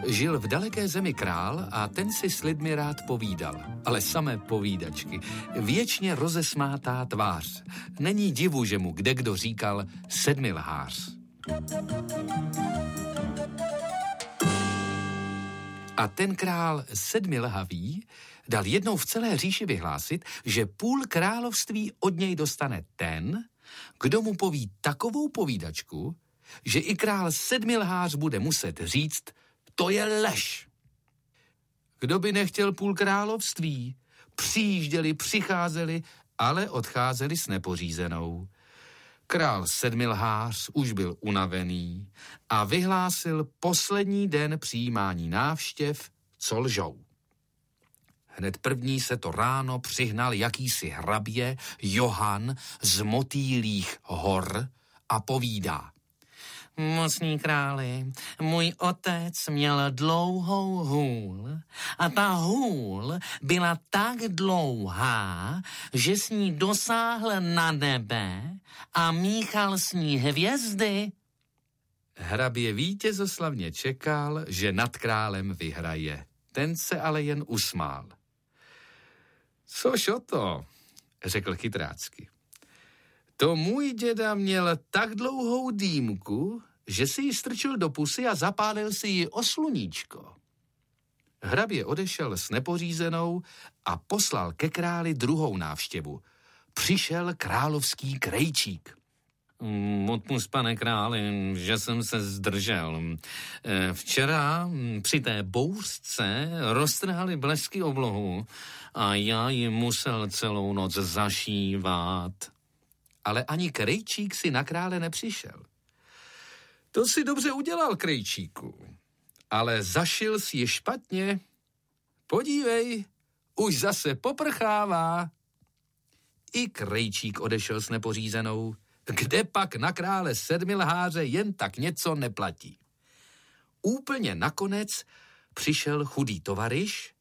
Žil v daleké zemi král a ten si s lidmi rád povídal, ale samé povídačky. Věčně rozesmátá tvář. Není divu, že mu kdekdo říkal sedmilhář. A ten král sedmilhavý dal jednou v celé říši vyhlásit, že půl království od něj dostane ten, kdo mu poví takovou povídačku, že i král sedmilhář bude muset říct, to je lež. Kdo by nechtěl půl království? Přijížděli, přicházeli, ale odcházeli s nepořízenou. Král sedmilhář už byl unavený a vyhlásil poslední den přijímání návštěv, co lžou. Hned první se to ráno přihnal jakýsi hrabě Johan z Motýlých hor a povídá. Mocný králi, můj otec měl dlouhou hůl a ta hůl byla tak dlouhá, že s ní dosáhl na nebe a míchal s ní hvězdy. Hrabě vítězoslavně čekal, že nad králem vyhraje. Ten se ale jen usmál. Což o to, řekl chytrácky. To můj děda měl tak dlouhou dýmku, že si ji strčil do pusy a zapálil si ji o sluníčko. Hrabě odešel s nepořízenou a poslal ke králi druhou návštěvu. Přišel královský krejčík. Odpusť, pane králi, že jsem se zdržel. Včera při té bouřce roztrhali blesky oblohu a já ji musel celou noc zašívat. Ale ani krejčík si na krále nepřišel. To si dobře udělal, krejčíku, ale zašil si je špatně. Podívej, už zase poprchává. I krejčík odešel s nepořízenou, kde pak na krále sedmilháře jen tak něco neplatí. Úplně nakonec přišel chudý tovaryš